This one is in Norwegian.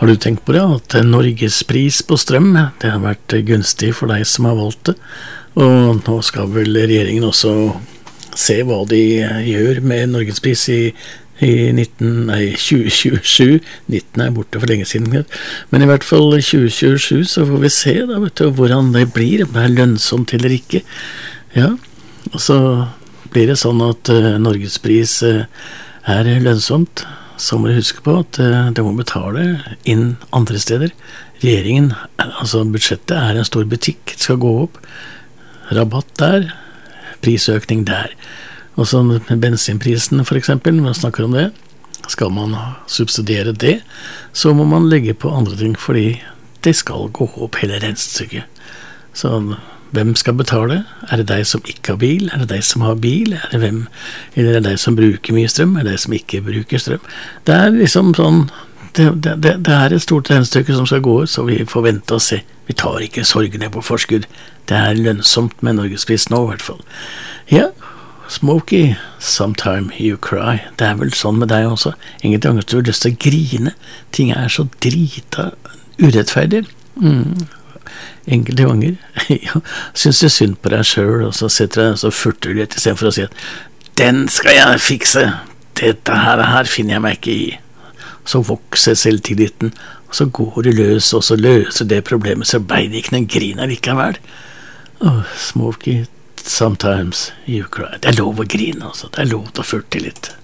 Har du tenkt på det, at Norgespris på strøm, det har vært gunstig for deg som har valgt det, og nå skal vel regjeringen også se hva de gjør med Norgespris i 2027, 19 er borte for lenge siden, men i hvert fall 2027 så får vi se da, vet du, hvordan det blir, om det er lønnsomt eller ikke. Ja, og så blir det sånn at Norgespris er lønnsomt, så må du huske på at det må betale inn andre steder. Regjeringen, altså budsjettet er en stor butikk, det skal gå opp, rabatt der, prisøkning der. Og så med bensinprisen for eksempel, når man snakker om det, skal man subsidiere det, så må man legge på andre ting, fordi det skal gå opp hele regnestykket. Så hvem skal betale? Er det deg som ikke har bil? Er det deg som har bil? Er det hvem? Eller er det deg som bruker mye strøm? Er det deg som ikke bruker strøm? Det er liksom sånn, det er et stort regnestykke som skal gå, så vi får vente og se. Vi tar ikke sorgene på forskudd. Det er lønnsomt med Norgespris nå i hvert fall. Ja, Smokey, sometime you cry. Det er vel sånn med deg også. Enkelte ganger du har lyst til å grine. Ting er så drita urettferdig. Enkelte ganger ja, synes du synd på deg selv, og så setter deg så furter du litt i stedet for å si at den skal jeg fikse, dette her finner jeg meg ikke i. Så vokser selvtilliten, og så går du løs, og så løser det problemet, så ble det ikke noen grin likevel. Smokey, sometimes you cry. Det er lov å grine, altså. Det er lov til å furte litt.